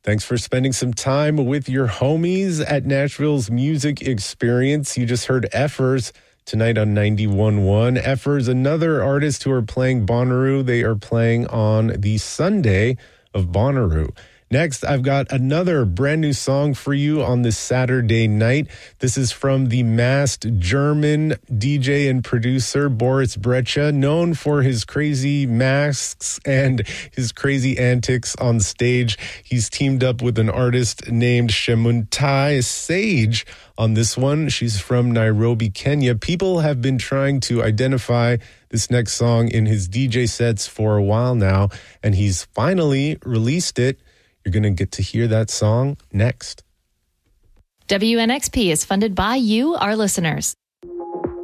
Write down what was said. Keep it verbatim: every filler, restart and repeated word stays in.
Thanks for spending some time with your homies at Nashville's Music Experience. You just heard Effers tonight on ninety-one point one. Effers, another artist who are playing Bonnaroo. They are playing on the Sunday of Bonnaroo. Next, I've got another brand new song for you on this Saturday night. This is from the masked German D J and producer Boris Brejcha, known for his crazy masks and his crazy antics on stage. He's teamed up with an artist named Shemuntai Sage on this one. She's from Nairobi, Kenya. People have been trying to identify this next song in his D J sets for a while now, and he's finally released it. You're going to get to hear that song next. W N X P is funded by you, our listeners.